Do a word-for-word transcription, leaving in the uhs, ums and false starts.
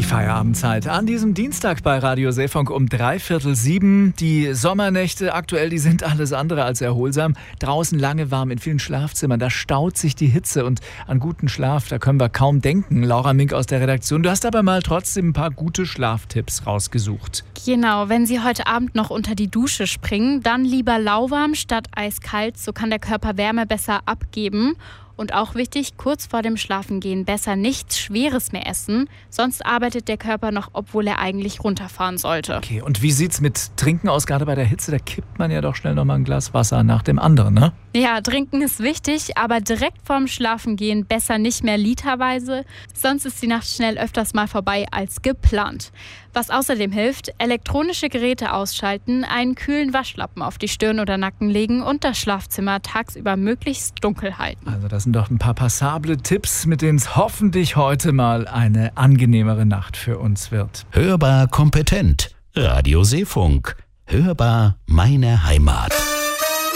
Feierabendzeit an diesem Dienstag bei Radio Seefunk um dreiviertel sieben. Die Sommernächte aktuell, die sind alles andere als erholsam. Draußen lange warm in vielen Schlafzimmern, da staut sich die Hitze und an guten Schlaf, da können wir kaum denken. Laura Mink aus der Redaktion, du hast aber mal trotzdem ein paar gute Schlaftipps rausgesucht. Genau, wenn Sie heute Abend noch unter die Dusche springen, dann lieber lauwarm statt eiskalt, so kann der Körper Wärme besser abgeben. Und auch wichtig, kurz vor dem Schlafengehen besser nichts Schweres mehr essen, sonst arbeitet der Körper noch, obwohl er eigentlich runterfahren sollte. Okay, und wie sieht's mit Trinken aus? Gerade bei der Hitze, da kippt man ja doch schnell noch mal ein Glas Wasser nach dem anderen, ne? Ja, trinken ist wichtig, aber direkt vorm Schlafengehen besser nicht mehr literweise, sonst ist die Nacht schnell öfters mal vorbei als geplant. Was außerdem hilft, elektronische Geräte ausschalten, einen kühlen Waschlappen auf die Stirn oder Nacken legen und das Schlafzimmer tagsüber möglichst dunkel halten. Also das sind doch ein paar passable Tipps, mit denen es hoffentlich heute mal eine angenehmere Nacht für uns wird. Hörbar kompetent. Radio Seefunk. Hörbar meine Heimat.